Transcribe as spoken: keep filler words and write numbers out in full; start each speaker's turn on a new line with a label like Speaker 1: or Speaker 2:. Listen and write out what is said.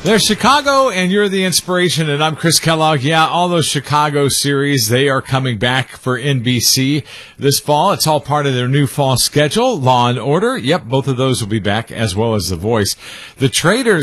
Speaker 1: There's Chicago, and you're the inspiration, and I'm Chris Kellogg. Yeah, all those Chicago series, they are coming back for N B C this fall. It's all part of their new fall schedule. Law and Order, yep, both of those will be back, as well as The Voice. The Traitors